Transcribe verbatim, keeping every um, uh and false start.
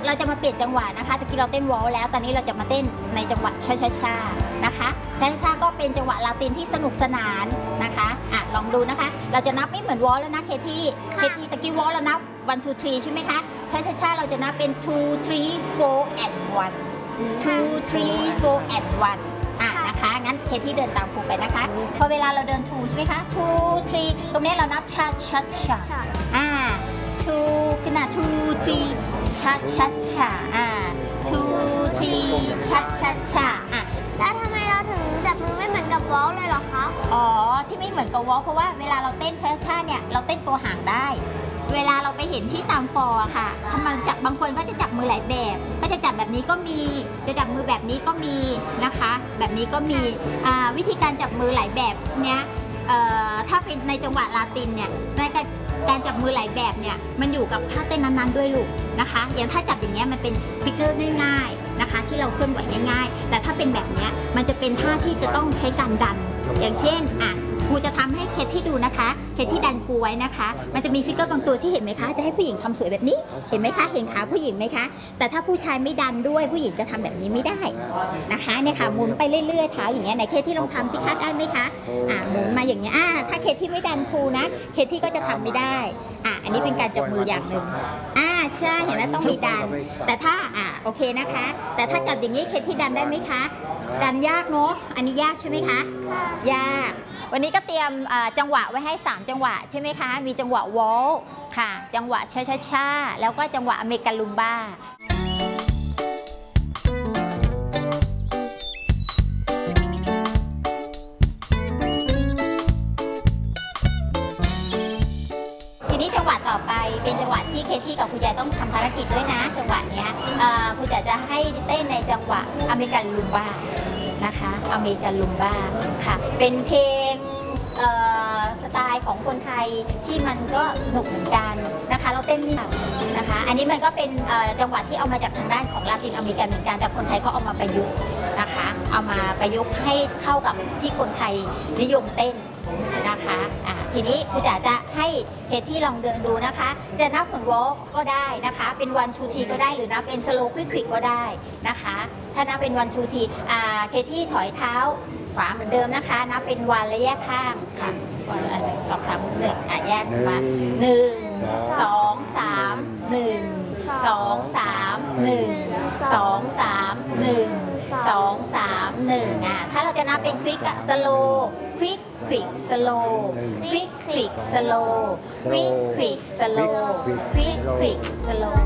เราจะมาเปลี่ยนจังหวะนะคะตะกี้เราเต้นวอลแล้วตอนนี้เราจะมาเต้นในจังหวะช้าๆนะคะช้าๆก็เป็นจังหวะลาตินที่สนุกสนานนะคะอ่ะลองดูนะคะเราจะนับไม่เหมือนวอลแล้วนะเคที่เคที่ตะกี้วอลเรานับone two threeใช่ไหมคะช้าๆเราจะนับเป็น two three four and one two three four and one อ่ะนะคะงั้นเคที่เดินตามครูไปนะคะพอเวลาเราเดิน two ใช่ไหมคะ two three ตรงนี้เรานับช้าช้าช้าอ่า two ขึ้นมา two three ช้าช้าช้าอ่า two three ช้าช้าช้าอ่ะแล้วทำไมเราถึงจับมือไม่เหมือนกับวอลเลยเหรอคะอ๋อที่ไม่เหมือนกับวอลเพราะว่าเวลาเราเต้นช้าๆเนี่ยเราเต้นตัวห่างได้เวลาเราไปเห็นที่ตามฟอร์ค่ะทำมันจับบางคนก็จะจับมือหลายแบบก็จะจับแบบนี้ก็มีจะจับมือแบบนี้ก็มีนะคะแบบนี้ก็มีวิธีการจับมือหลายแบบเนี้ยถ้าเป็นในจังหวะลาตินเนี่ยในการการจับมือหลายแบบเนี่ยมันอยู่กับท่าเต้นนั้นๆด้วยลูกนะคะอย่างถ้าจับอย่างเงี้ยมันเป็นฟิกเกอร์ง่ายๆนะคะที่เราเคลื่อนไหวง่ายๆแต่ถ้าเป็นแบบเนี้ยมันจะเป็นท่าที่จะต้องใช้การดันอย่างเช่นอ่ะครูจะทำให้เคที่ดูนะคะเคที่ดันครูไว้นะคะมันจะมีฟิกเกอร์บางตัวที่เห็นไหมคะจะให้ผู้หญิงทำสวยแบบนี้เห็นไหมคะเห็นขาผู้หญิงไหมคะแต่ถ้าผู้ชายไม่ดันด้วยผู้หญิงจะทำแบบนี้ไม่ได้นะคะเนี่ยค่ะหมุนไปเรื่อยๆเท้าอย่างเงี้ยไหนเคที่ลองทำสิคะได้ไหมคะอ่าหมุนมาอย่างเงี้ยอ่าถ้าเคที่ไม่ดันครูนะเคที่ก็จะทำไม่ได้อ่าอันนี้เป็นการจับมืออย่างหนึ่งอ่าใช่เห็นไหมต้องมีดันแต่ถ้าอ่าโอเคนะคะแต่ถ้าจับอย่างนี้เคที่ดันได้ไหมคะดันยากเนาะอันนี้ยากใช่ไหมคะยากวันนี้ก็เตรียมจังหวะไว้ให้สามจังหวะใช่ไหมคะมีจังหวะวอลค่ะจังหวะช้าๆแล้วก็จังหวะอเมริกันลุมบ้าทีนี้จังหวะต่อไปเป็นจังหวะที่เคที่กับคุณยายต้องทำภารกิจด้วยนะจังหวะนี้คุณจ๋าจะให้เต้นในจังหวะอเมริกันลุมบ้านะคะอเมริกันลุมบ้าค่ะเป็นเพลงสไตล์ของคนไทยที่มันก็สนุกเหมือนกันนะคะเราเต้นนี่นะคะอันนี้มันก็เป็นจังหวะที่เอามาจากทางด้านของลาตินอเมริกันเหมือนกันแต่คนไทยเขาเอามาประยุกต์นะคะเอามาประยุกต์ให้เข้ากับที่คนไทยนิยมเต้นนะคะอ่ะทีนี้ครูจ๋าจะให้เคที่ลองเดินดูนะคะจะนับเหมือนวอล์กก็ได้นะคะเป็นวันชูทีก็ได้หรือนับเป็นสโลว์ควิกก็ได้นะคะถ้านับเป็นวันชูทีอ่าเคที่ถอยเท้าขวาเหมือนเดิมนะคะนับเป็นวันและแยกข้างค่ะวันอันหนึ่งสองสามหนึ่งอ่ะแยกมาหนึ่งสองสามหนึ่งสองสามหนึ่งสองสามหนึ่งสองสามหนึ่งอ่ะถ้าเราจะนับเป็นควิกสโลควิกควิกสโลควิกควิกสโลควิกควิกสโลควิกควิกสโล